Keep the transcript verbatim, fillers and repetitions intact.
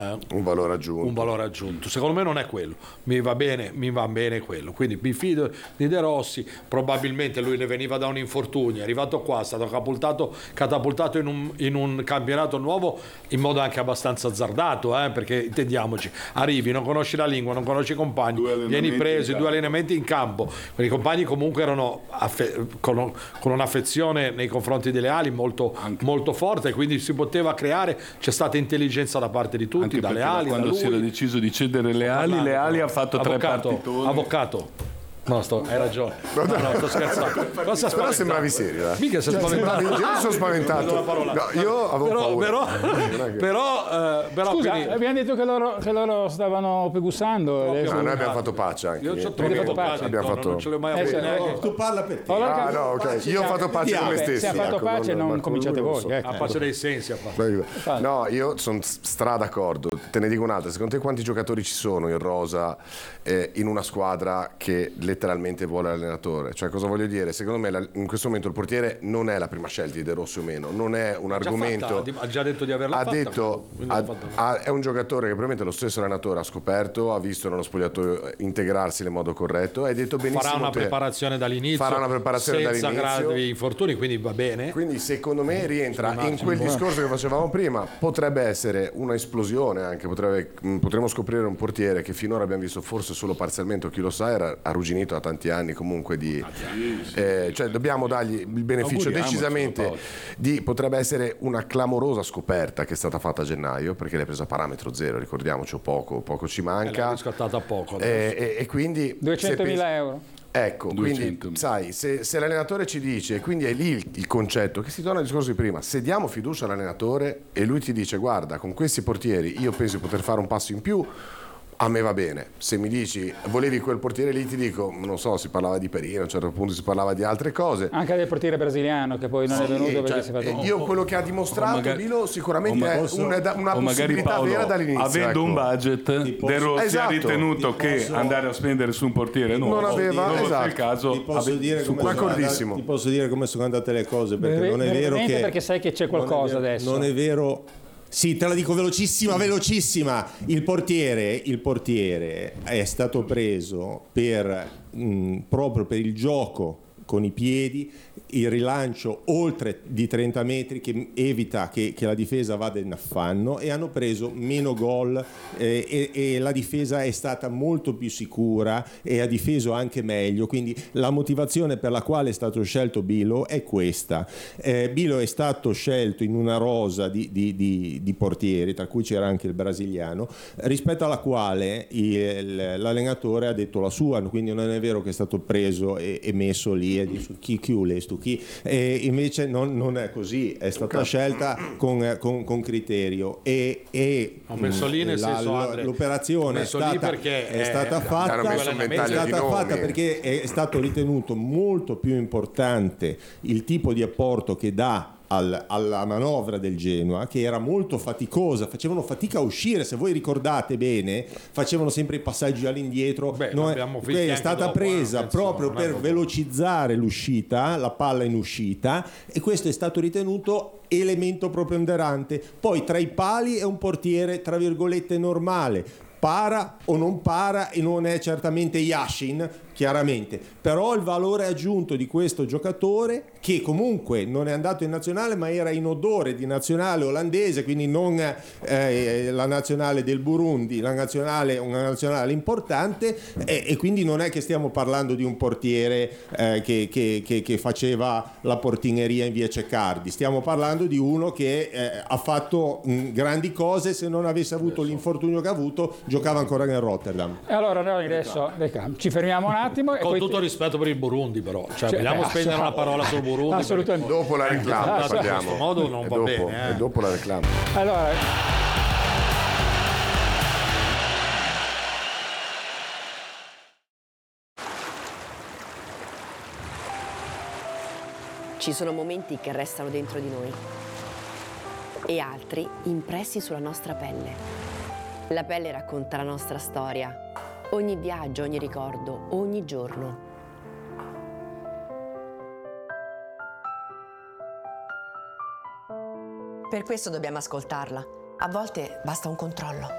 Eh, un valore aggiunto. Un valore aggiunto. Secondo me non è quello. Mi va bene, mi va bene quello. Quindi mi fido di De Rossi. Probabilmente lui ne veniva da un infortunio, è arrivato qua, è stato catapultato, catapultato in, un, in un campionato nuovo in modo anche abbastanza azzardato, eh, perché intendiamoci, arrivi, non conosci la lingua, non conosci i compagni, vieni preso, due allenamenti in campo. I compagni comunque erano affe- con, con un'affezione nei confronti delle ali molto, molto forte, quindi si poteva creare, c'è stata intelligenza da parte di tutti. Anche dalle da ali, quando da si era deciso di cedere le ali, le ali ha fatto tre partitoni. Avvocato, no, sto, hai ragione. No, no, sto scherzando. Cosa però sembravi serio, eh? Mica sei cioè, spaventato. Io non sono spaventato. No, io avevo però, paura. Però, che... però, eh, però Scusa, quindi... abbiamo detto che loro, che loro stavano pegussando. No, adesso... no, noi abbiamo fatto pace anche. Io ci ho Avete fatto pace? Abbiamo no, fatto... non ce l'ho mai Eh, avuto se- neanche. Oh, tu parla per te. Ah, no, ok. Io ho fatto pace con me Vabbè, stesso. se ha fatto ecco, pace non, ma con cominciate lui non voi. so. ecco. A pace dei sensi. A pace. No, io sono stra d'accordo. Te ne dico un'altra. Secondo te quanti giocatori ci sono in rosa eh, in una squadra che letteralmente vuole l'allenatore? Cioè, cosa voglio dire? Secondo me la, in questo momento il portiere non è la prima scelta di De Rossi o meno, non è un argomento. Ha già detto di averla ha fatta. detto ha, ha, è un giocatore che probabilmente lo stesso allenatore ha scoperto, ha visto nello spogliatoio integrarsi nel modo corretto, hai detto benissimo. Farà una te. preparazione dall'inizio. Farà una preparazione senza dall'inizio. gravi infortuni, quindi va bene. Quindi secondo me rientra in quel discorso che facevamo prima. Potrebbe essere una esplosione anche, potrebbe, potremmo scoprire un portiere che finora abbiamo visto forse solo parzialmente, o chi lo sa, era arrugginito da tanti anni comunque di eh, cioè dobbiamo dargli il beneficio decisamente di, potrebbe essere una clamorosa scoperta che è stata fatta a gennaio, perché l'hai presa a parametro zero, ricordiamoci, poco, poco ci manca, l'hai riscattata a poco e, e, e quindi duecentomila euro. Ecco, duecento. quindi sai, se, se l'allenatore ci dice, quindi è lì il, il concetto, che si torna al discorso di prima, se diamo fiducia all'allenatore e lui ti dice guarda, con questi portieri io penso di poter fare un passo in più, a me va bene. Se mi dici volevi quel portiere lì, ti dico, non so, si parlava di Perino, a un certo punto si parlava di altre cose. Anche del portiere brasiliano che poi non Sì, è venuto perché cioè, si è fatto... io quello che ha dimostrato magari, Bilo sicuramente è posso, una, una o possibilità Paolo, vera dall'inizio. Avendo ecco. un budget, posso, De Rossi esatto, ha ritenuto che posso, andare a spendere su un portiere nuovo non aveva, non esatto. il caso. Ti posso, ave- dire come sono d'accordissimo. andate, ti posso dire come sono andate le cose, perché Breve- non è vero brevemente, che... perché sai che c'è qualcosa non è vero, adesso. Non è vero... Sì, te la dico velocissima, velocissima. Il portiere, il portiere è stato preso per, mh, proprio per il gioco con i piedi, il rilancio oltre di trenta metri che evita che, che la difesa vada in affanno, e hanno preso meno gol eh, e, e la difesa è stata molto più sicura e ha difeso anche meglio, quindi la motivazione per la quale è stato scelto Bilo è questa. eh, Bilo è stato scelto in una rosa di, di, di, di portieri, tra cui c'era anche il brasiliano, rispetto alla quale il, l'allenatore ha detto la sua, quindi non è vero che è stato preso e, e messo lì e dice chi chi tu chi, e invece non, non è così, è stata scelta con, con, con criterio e, e Ho messo lì nel la, senso, Andre, l'operazione è ho messo lì stata, perché è è- stata hanno fatta, messo un è ventaglio stata di nomi. fatta perché è stato ritenuto molto più importante il tipo di apporto che dà al, alla manovra del Genoa, che era molto faticosa, facevano fatica a uscire, se voi ricordate bene facevano sempre i passaggi all'indietro. Beh, Non è, abbiamo visti è anche stata dopo, presa eh, attenzione, proprio non è per proprio- velocizzare l'uscita, la palla in uscita, e questo è stato ritenuto elemento preponderante. Poi tra i pali è un portiere tra virgolette normale, para o non para, e non è certamente Yashin, chiaramente, però il valore aggiunto di questo giocatore, che comunque non è andato in nazionale ma era in odore di nazionale olandese, quindi non eh, la nazionale del Burundi, la nazionale, una nazionale importante, e, e quindi non è che stiamo parlando di un portiere eh, che, che, che, che faceva la portineria in via Ceccardi, stiamo parlando di uno che eh, ha fatto mh, grandi cose. Se non avesse avuto l'infortunio che ha avuto, giocava ancora nel Rotterdam. E allora noi adesso ci fermiamo un attimo. E Con poi tutto rispetto per il Burundi, però, cioè, Cioè, vogliamo eh, spendere una parola sul Burundi? assolutamente. Dopo la reclama Ah, sì, parliamo. in questo modo non E va dopo, bene, eh. e dopo la reclama. Allora, Ci sono momenti che restano dentro di noi e altri impressi sulla nostra pelle. La pelle racconta la nostra storia, ogni viaggio, ogni ricordo, ogni giorno. Per questo dobbiamo ascoltarla. A volte basta un controllo.